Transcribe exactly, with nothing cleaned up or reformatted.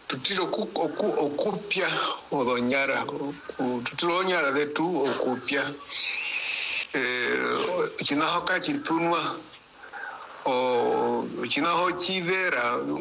tutilo okupya odonyara tutilo onyara de tu okupya eh kinaho kachitunwa o kinaho chivera